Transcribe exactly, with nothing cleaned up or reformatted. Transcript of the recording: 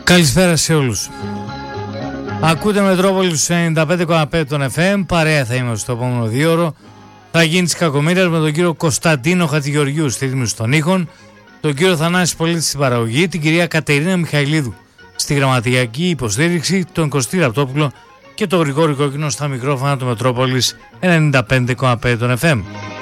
Καλησπέρα σε όλους. Ακούτε Μετρόπολης ενενήντα πέντε κόμμα πέντε των εφ εμ. Παρέα θα είμαστε στο επόμενο δίωρο. Θα γίνει της κακομοίρας με τον κύριο Κωνσταντίνο Χατζηγεωργίου στη ρύθμιση των ήχων, τον κύριο Θανάση Πολίτη στην παραγωγή, την κυρία Κατερίνα Μιχαηλίδου στη γραμματιακή υποστήριξη, τον Κωστή Ραπτόπουλο και τον Γρηγόρη Κόκκινο στα μικρόφωνα του Μετρόπολης ενενήντα πέντε κόμμα πέντε των εφ εμ.